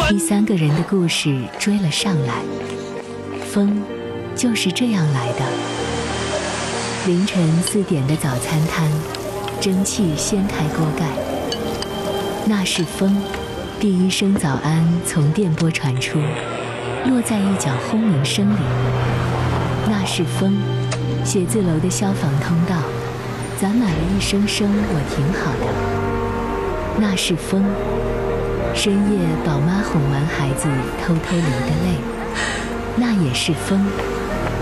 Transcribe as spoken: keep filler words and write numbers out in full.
第三个人的故事追了上来。风就是这样来的。凌晨四点的早餐摊，蒸汽掀开锅盖，那是风。第一声早安从电波传出，落在一角轰鸣声里，那是风。写字楼的消防通道攒满了一声声我挺好的，那是风。深夜宝妈哄完孩子偷偷流的泪，那也是风。